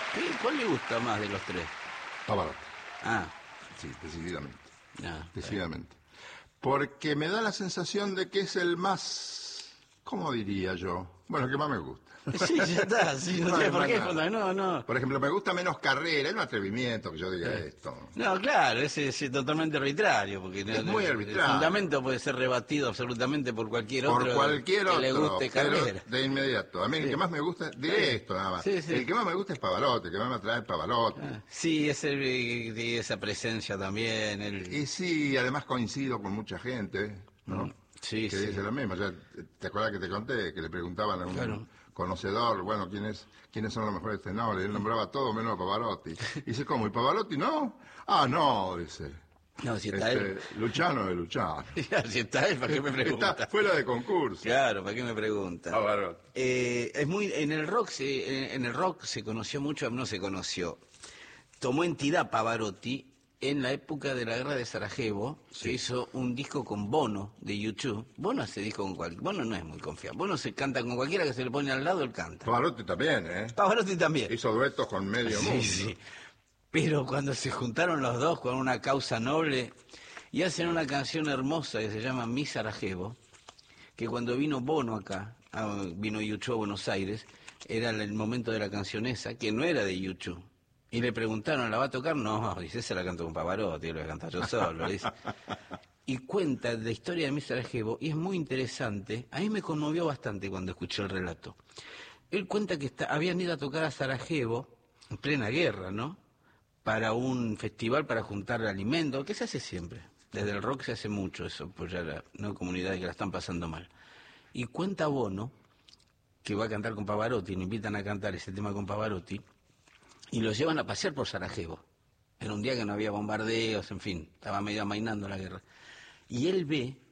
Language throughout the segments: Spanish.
¿Cuál le gusta más de los tres? Pavarotti. Ah, Sí, decididamente. no. Decididamente. Porque me da la sensación de que es el más, ¿cómo diría yo? Bueno, el que más me gusta. Sí, ya está, sí, no sé por qué. No. Por ejemplo, me gusta menos Carrera, es un atrevimiento que yo diga esto. No, claro, es totalmente arbitrario, porque Es muy arbitrario. el fundamento puede ser rebatido absolutamente por cualquier Por otro cualquier que otro, le guste pero Carrera. de inmediato. A mí el que más me gusta, diré esto nada más. Sí, sí. El que más me gusta es Pavarotti, el que más me atrae es Pavarotti. Sí, esa presencia también. Y sí, además coincido con mucha gente, ¿no? Sí, que sí. dice lo mismo. Ya, ¿te acuerdas que te conté? Que le preguntaban a un conocedor, bueno, ¿quiénes son los mejores tenores? Él nombraba todo menos a Pavarotti. Y dice, ¿cómo? ¿Y Pavarotti no? Ah, no, dice. No, si está él. Luciano de Luciano. Si está él, ¿para qué me pregunta? Está fuera de concurso. Claro, ¿para qué me pregunta? Pavarotti. Es muy, en el rock se conoció mucho, no se conoció. Tomó entidad Pavarotti en la época de la guerra de Sarajevo, que hizo un disco con Bono de YouTube. Bono hace disco con cualquiera. Bono no es muy confiable. Bono se canta con cualquiera que se le pone al lado, él canta. Pavarotti también, ¿eh? Pavarotti también. Hizo duetos con medio mundo. Sí. Pero cuando se juntaron los dos con una causa noble y hacen una canción hermosa que se llama Mi Sarajevo, que cuando vino Bono acá, vino YouTube a Buenos Aires, era el momento de la canción esa, que no era de YouTube. Y le preguntaron, ¿la va a tocar? No, dice, se la canto con Pavarotti, lo voy a cantar yo solo, dice. Y cuenta la historia de Mi Sarajevo, y es muy interesante. A mí me conmovió bastante cuando escuché el relato. Él cuenta que habían ido a tocar a Sarajevo, en plena guerra, ¿no? Para un festival para juntar alimentos, que se hace siempre. Desde el rock se hace mucho eso, apoyar a no comunidades que la están pasando mal. Y cuenta Bono, que va a cantar con Pavarotti, lo invitan a cantar ese tema con Pavarotti, y lo llevan a pasear por Sarajevo. Era un día que no había bombardeos, en fin, estaba medio amainando la guerra. Y él ve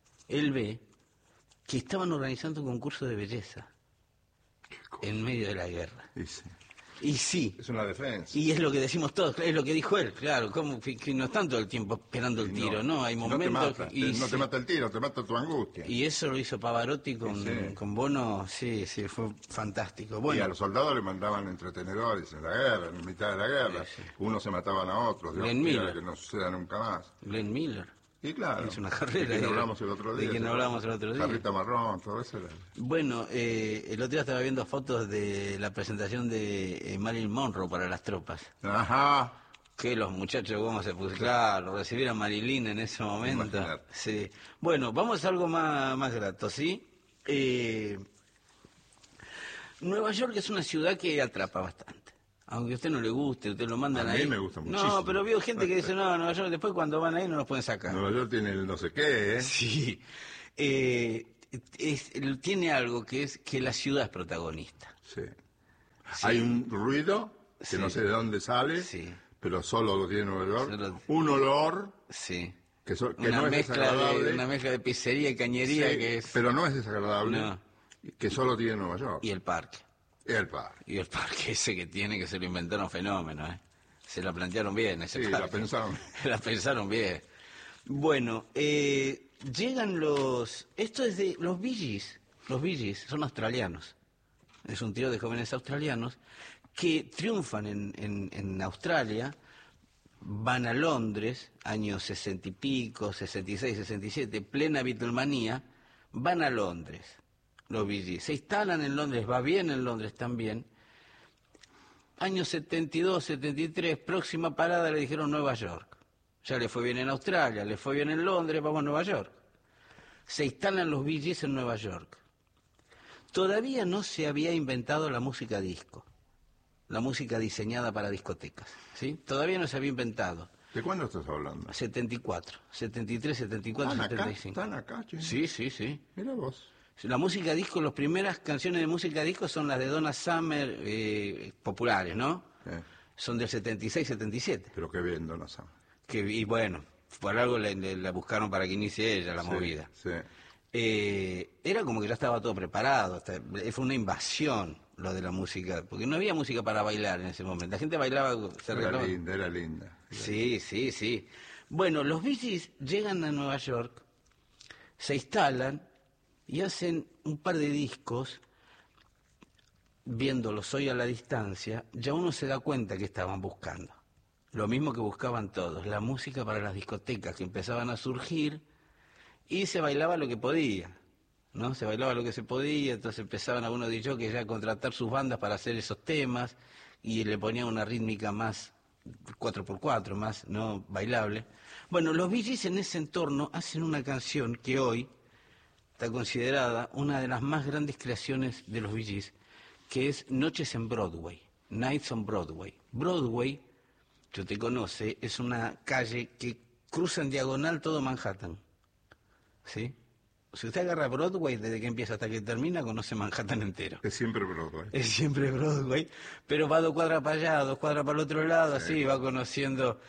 que estaban organizando un concurso de belleza en medio de la guerra. Sí. Y sí. Es una defensa. Y es lo que decimos todos, es lo que dijo él, claro, como que no están todo el tiempo esperando el tiro, ¿no? Hay momentos... No te mata el tiro, te mata tu angustia. Y eso lo hizo Pavarotti con Bono, sí, fue fantástico. Bueno, y a los soldados le mandaban entretenedores en la guerra, en mitad de la guerra. Sí. Unos se mataban a otros, Glenn Miller. Que no suceda nunca más. Glenn Miller. Y claro, es una carrera de que no hablamos el otro día. Jarrita marrón, todo eso era. Bueno, el otro día estaba viendo fotos de la presentación de Marilyn Monroe para las tropas. Ajá. Que los muchachos, cómo se pusieron, claro, recibir a Marilyn en ese momento. Imagínate. Sí. Bueno, vamos a algo más grato, ¿sí? Nueva York es una ciudad que atrapa bastante. Aunque a usted no le guste, usted lo mandan ahí. A mí me gusta muchísimo. No, pero veo gente que dice, no, Nueva York, después cuando van ahí no los pueden sacar. Nueva York tiene el no sé qué, ¿eh? Sí. Tiene algo que es que la ciudad es protagonista. Sí. Hay un ruido que no sé de dónde sale, pero solo lo tiene Nueva York. Un olor. Sí. Que no es desagradable. Una mezcla de pizzería y cañería que es... Pero no es desagradable. No. Que solo tiene Nueva York. Y el parque. Y el parque ese que tiene, que se lo inventaron fenómeno, ¿eh? Se la plantearon bien ese parque. La pensaron. La pensaron bien. Bueno, llegan los... Esto es de los Bee Gees. Los Bee Gees son australianos. Es un trío de jóvenes australianos que triunfan en Australia, van a Londres, años 60 y pico, 66, 67, plena Beatlemanía, van a Londres. Los Bee Gees se instalan en Londres, va bien en Londres también. Años 72, 73, próxima parada le dijeron Nueva York. Ya le fue bien en Australia, le fue bien en Londres, vamos a Nueva York. Se instalan los Bee Gees en Nueva York. Todavía no se había inventado la música disco, la música diseñada para discotecas, ¿sí? Todavía no se había inventado. ¿De cuándo estás hablando? 74, 73, 74, ¿Están 75. ¿Están acá, che? Sí. Mira vos. La música disco, las primeras canciones de música disco son las de Donna Summer, populares, ¿no? Son del 76, 77. Pero qué bien, Donna Summer. Y bueno, por algo la buscaron para que inicie ella la movida. Sí. Era como que ya estaba todo preparado, fue una invasión lo de la música, porque no había música para bailar en ese momento. La gente bailaba... Era linda. Sí. Bueno, los Bee Gees llegan a Nueva York, se instalan y hacen un par de discos viéndolos hoy a la distancia, ya uno se da cuenta que estaban buscando. Lo mismo que buscaban todos, la música para las discotecas que empezaban a surgir y se bailaba lo que podía, ¿no? Se bailaba lo que se podía, entonces empezaban algunos DJs ya a contratar sus bandas para hacer esos temas y le ponían una rítmica más 4x4, más no bailable. Bueno, los Bee Gees en ese entorno hacen una canción que hoy está considerada una de las más grandes creaciones de los Bee Gees, que es Noches en Broadway, Nights on Broadway. Broadway, yo te conoce, es una calle que cruza en diagonal todo Manhattan, ¿sí? Si usted agarra Broadway, desde que empieza hasta que termina, conoce Manhattan entero. Es siempre Broadway. Es siempre Broadway, pero va 2 cuadras para allá, 2 cuadras para el otro lado, sí. Así va conociendo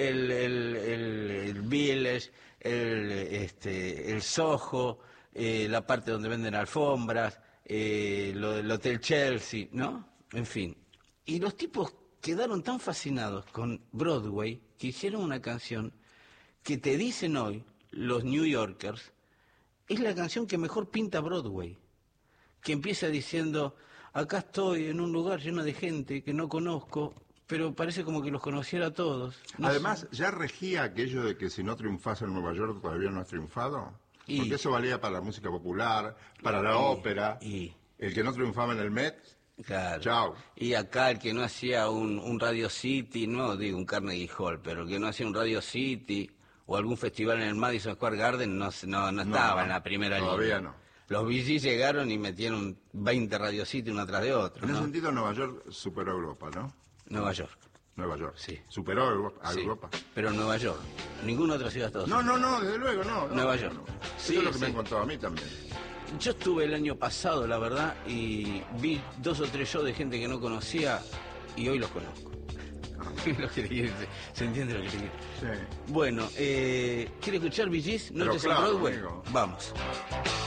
el Village, el Soho, la parte donde venden alfombras, el Hotel Chelsea, ¿no? En fin. Y los tipos quedaron tan fascinados con Broadway que hicieron una canción que te dicen hoy los New Yorkers, es la canción que mejor pinta Broadway, que empieza diciendo, acá estoy en un lugar lleno de gente que no conozco, pero parece como que los conociera a todos. No Además, sé. ¿ya regía aquello de que si no triunfas en Nueva York todavía no has triunfado? Porque eso valía para la música popular, para la ópera. El que no triunfaba en el Met, claro. Chao. Y acá el que no hacía un Radio City, no digo un Carnegie Hall, pero el que no hacía un Radio City o algún festival en el Madison Square Garden no estaba en la primera línea. Todavía no. Los Bee Gees llegaron y metieron 20 Radio City uno tras de otro. En ¿no? ese sentido, Nueva York superó a Europa, ¿no? Nueva York. Nueva York. Sí. Superó a Europa. Pero Nueva York. Ninguna otra ciudad de Estados Unidos. No, desde luego, no. Nueva York. No. Sí, Eso es lo que me han contado a mí también. Yo estuve el año pasado, la verdad, y vi 2 o 3 shows de gente que no conocía y hoy los conozco. ¿Se entiende lo que te quiero? Sí. Bueno, ¿quiere escuchar Bee Gees? Noches en claro, Broadway. amigo. Vamos.